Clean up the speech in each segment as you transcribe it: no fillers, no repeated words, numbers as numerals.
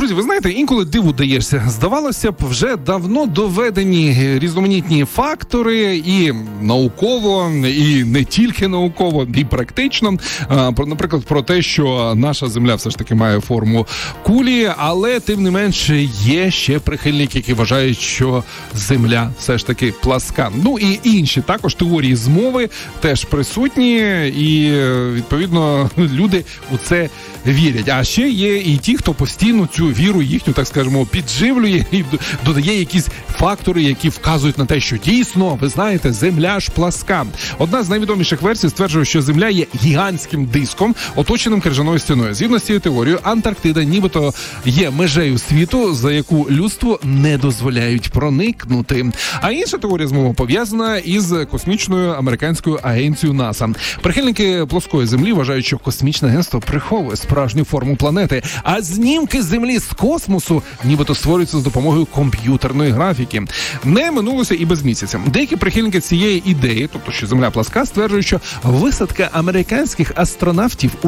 Друзі, ви знаєте, інколи диву даєшся. Здавалося б, вже давно доведені різноманітні фактори і науково, і не тільки науково, і практично. Наприклад, про те, що наша Земля все ж таки має форму кулі, але тим не менше є ще прихильники, які вважають, що Земля все ж таки пласка. Ну і інші також теорії змови теж присутні, і відповідно люди у це вірять. А ще є і ті, хто постійно цю віру їхню, так скажемо, підживлює і додає якісь фактори, які вказують на те, що дійсно, ви знаєте, Земля ж пласка. Одна з найвідоміших версій стверджує, що Земля є гігантським диском, оточеним крижаною стіною. Згідно з цією теорією, Антарктида нібито є межею світу, за яку людству не дозволяють проникнути. А інша теорія змови пов'язана із космічною американською агенцією НАСА. Прихильники плоскої Землі вважають, що космічне агентство приховує справжню форму планети, а знімки Землі з космосу нібито створюються з допомогою комп'ютерної графіки. Не минулося і без місяця. Деякі прихильники цієї ідеї, тобто що Земля пласка, стверджують, що висадка американських астронавтів у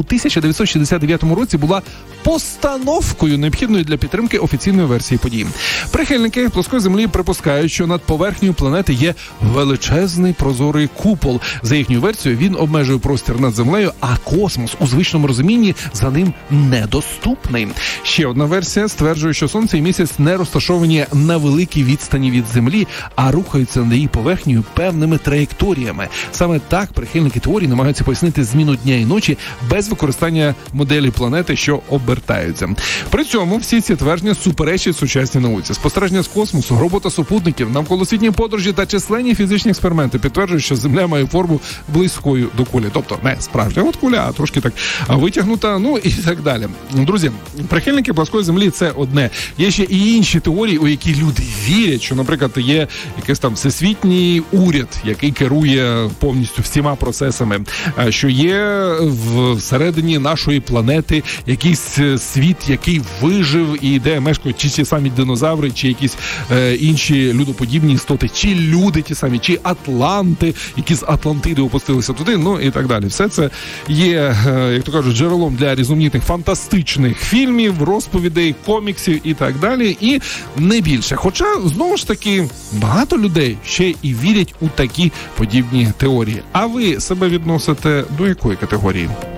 1969 році була постановкою, необхідною для підтримки офіційної версії подій. Прихильники плоскої Землі припускають, що над поверхнею планети є величезний прозорий купол. За їхньою версією, він обмежує простір над Землею, а космос у звичному розумінні за ним недоступний. Ще одна версія стверджує, що Сонце і Місяць не розташовані на великій відстані від Землі, а рухаються над її поверхнею певними траєкторіями. Саме так прихильники теорії намагаються пояснити зміну дня і ночі без використання моделі планети, що обертаються. При цьому всі ці твердження суперечать сучасній науці. Спостереження з космосу, робота супутників, навколосвітні подорожі та численні фізичні експерименти підтверджують, що Земля має форму близькою до кулі. Тобто не справжня от куля, а трошки так витягнута, ну і так далі. Друзі, прихильники плоскої Землі – це одне. Є ще і інші теорії, у які люди вірять, що, наприклад, є якийсь там всесвітній уряд, який керує повністю всіма процесами, що є всередині нашої планети якийсь світ, який вижив і де мешкають чи ті самі динозаври, чи якісь інші людоподібні істоти, чи люди ті самі, чи атланти, які з Атлантиди опустилися туди, ну і так далі. Все це є, як то кажуть, джерелом для різноманітних фантастичних фільмів, розповідей, коміксів і так далі, і не більше. Хоча, знову ж таки, багато людей ще і вірять у такі подібні теорії. А ви себе відносите до якої категорії?